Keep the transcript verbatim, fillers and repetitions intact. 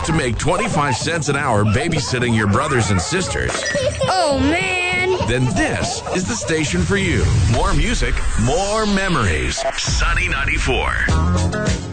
to make twenty-five cents an hour babysitting your brothers and sisters, Oh, man. then this is the station for you. More music, more memories. Sunny ninety-four.